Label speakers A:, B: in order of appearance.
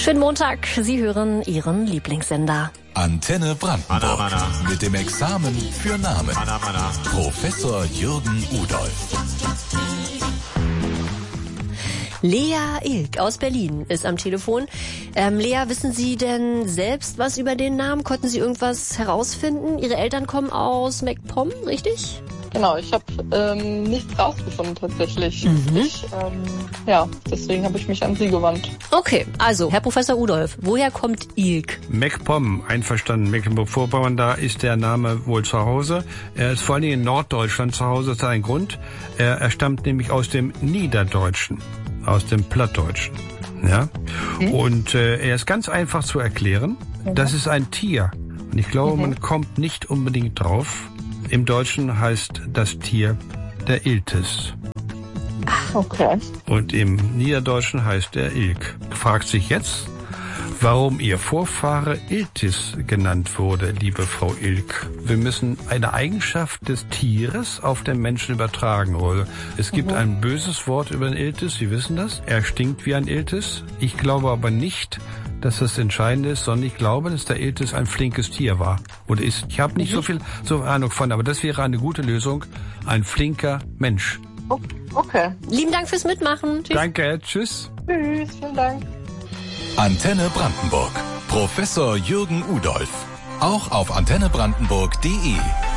A: Schönen Montag, Sie hören Ihren Lieblingssender.
B: Antenne Brandenburg mit dem Examen für Namen. Professor Jürgen Udolph.
A: Lea Ilk aus Berlin ist am Telefon. Lea, wissen Sie denn selbst was über den Namen? Konnten Sie irgendwas herausfinden? Ihre Eltern kommen aus MacPom, richtig?
C: Genau, ich habe nichts rausgefunden tatsächlich. Deswegen habe ich mich an Sie gewandt.
A: Okay, also, Herr Professor Udolph, woher kommt Ilk?
D: MacPom, einverstanden, Mecklenburg-Vorpommern, da ist der Name wohl zu Hause. Er ist vor allem in Norddeutschland zu Hause, das hat einen Grund. Er stammt nämlich aus dem Niederdeutschen, aus dem Plattdeutschen. Ja? Und er ist ganz einfach zu erklären. Das ist ein Tier. Und ich glaube, man kommt nicht unbedingt drauf. Im Deutschen heißt das Tier der Iltis.
C: Okay.
D: Und im Niederdeutschen heißt er Ilk. Fragt sich jetzt, warum Ihr Vorfahre Iltis genannt wurde, liebe Frau Ilk. Wir müssen eine Eigenschaft des Tieres auf den Menschen übertragen. Es gibt ein böses Wort über den Iltis, Sie wissen das. Er stinkt wie ein Iltis. Ich glaube aber nicht, dass das Entscheidende ist, sondern ich glaube, dass der Iltis ein flinkes Tier war oder ist. Ich habe nicht so viel Ahnung von, aber das wäre eine gute Lösung. Ein flinker Mensch.
C: Okay.
A: Lieben Dank fürs Mitmachen. Tschüss.
D: Danke, tschüss.
C: Tschüss, vielen Dank.
B: Antenne Brandenburg. Professor Jürgen Udolph. Auch auf antennebrandenburg.de.